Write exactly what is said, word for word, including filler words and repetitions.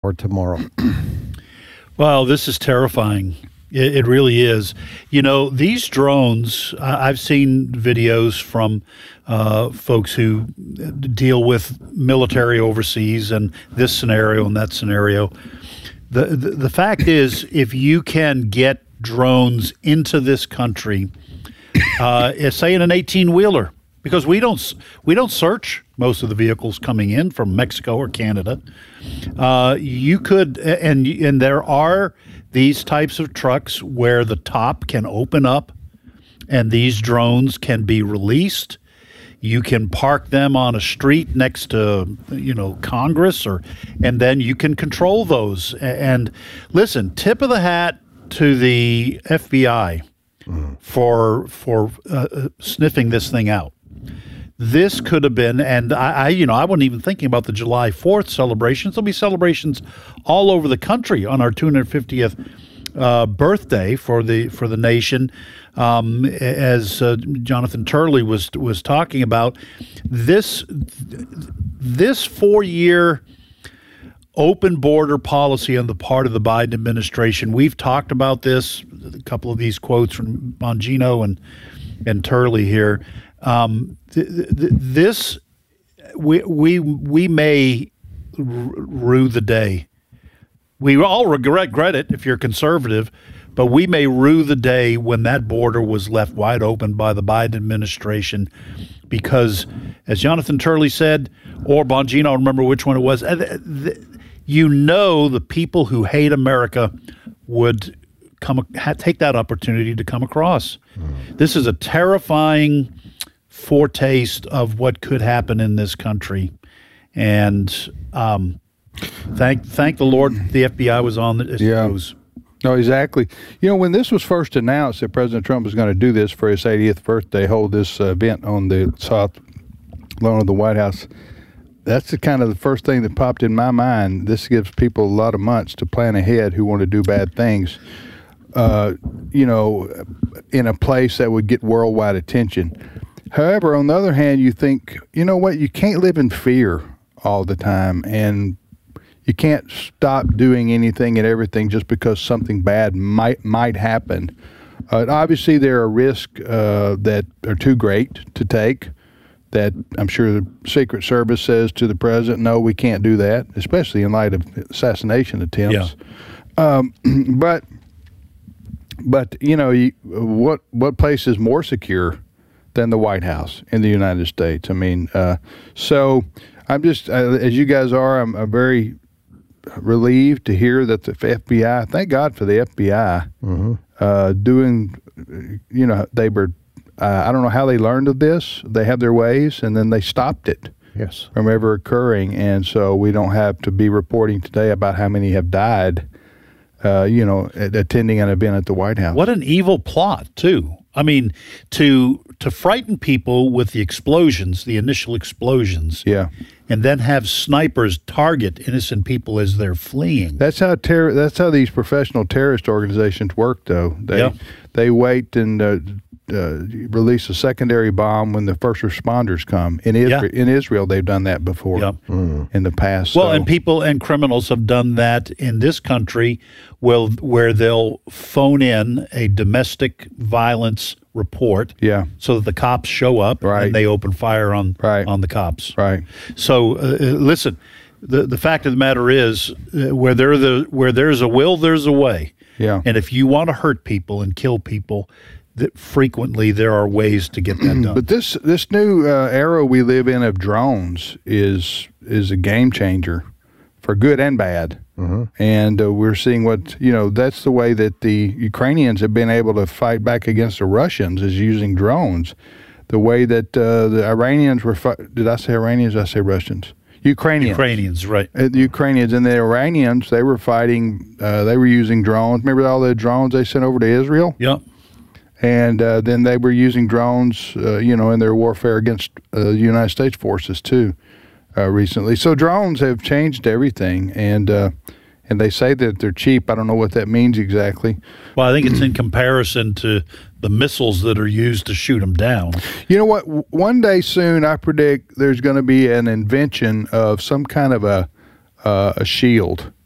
or tomorrow. Well, this is terrifying. It, it really is. You know, these drones, I, I've seen videos from uh, folks who deal with military overseas and this scenario and that scenario. The, the, the fact is, if you can get drones into this country, uh, say in an eighteen-wheeler, because we don't we don't search most of the vehicles coming in from Mexico or Canada. Uh, you could, and and there are these types of trucks where the top can open up, and these drones can be released. You can park them on a street next to, you know, Congress, or and then you can control those. And listen, tip of the hat to the F B I mm. for for uh, sniffing this thing out. This could have been, and I, I, you know, I wasn't even thinking about the July fourth celebrations. There'll be celebrations all over the country on our two hundred fiftieth uh, birthday for the for the nation. Um, as uh, Jonathan Turley was was talking about, this this four year open border policy on the part of the Biden administration. We've talked about this. A couple of these quotes from Bongino and and Turley here. Um, th- th- this we we we may r- rue the day. We all regret, regret it if you're conservative, but we may rue the day when that border was left wide open by the Biden administration, because, as Jonathan Turley said, or Bongino, I don't remember which one it was. Uh, th- you know, the people who hate America would come ha- take that opportunity to come across. Mm. This is a terrifying foretaste of what could happen in this country, and um, thank thank the Lord the F B I was on the yeah. news. No, exactly. You know, when this was first announced that President Trump was going to do this for his eightieth birthday, hold this uh, event on the south lawn of the White House, that's the kind of the first thing that popped in my mind. This gives people a lot of months to plan ahead who want to do bad things, uh, you know, in a place that would get worldwide attention. However, on the other hand, you think, you know what, you can't live in fear all the time, and you can't stop doing anything and everything just because something bad might might happen. Uh, obviously, there are risks uh, that are too great to take, that I'm sure the Secret Service says to the president, no, we can't do that, especially in light of assassination attempts. Yeah. Um, but, but you know, you, what what place is more secure than the White House in the United States? I mean, uh, so I'm just, uh, as you guys are, I'm, I'm very relieved to hear that the F B I, thank God for the F B I, mm-hmm. uh, doing, you know, they were, uh, I don't know how they learned of this. They have their ways, and then they stopped it yes. from ever occurring. And so we don't have to be reporting today about how many have died, uh, you know, attending an event at the White House. What an evil plot, too. I mean, to to frighten people with the explosions, the initial explosions, yeah, and then have snipers target innocent people as they're fleeing. That's how terror. That's how these professional terrorist organizations work, though. They yeah. they wait and uh, uh, release a secondary bomb when the first responders come. In Israel, yeah. in Israel, they've done that before yep. mm. in the past. Well, so. and people and criminals have done that in this country, well, where they'll phone in a domestic violence report, yeah, so that the cops show up right. and they open fire on right. on the cops. Right. So, uh, listen, the the fact of the matter is, uh, where there the where there's a will, there's a way. Yeah. And if you want to hurt people and kill people, that frequently there are ways to get that done. But this this new uh, era we live in of drones is is a game changer for good and bad. Mm-hmm. And uh, we're seeing what, you know, that's the way that the Ukrainians have been able to fight back against the Russians, is using drones. The way that uh, the Iranians were, fi- did I say Iranians? Did I say Russians? Ukrainians. Ukrainians, right. Uh, the Ukrainians and the Iranians, they were fighting, uh, they were using drones. Remember all the drones they sent over to Israel? Yep. And uh, then they were using drones, uh, you know, in their warfare against uh, the United States forces, too. Uh, recently. So drones have changed everything, and uh, and they say that they're cheap. I don't know what that means exactly. Well, I think it's in comparison to the missiles that are used to shoot them down. You know what? One day soon, I predict there's going to be an invention of some kind of a uh, a shield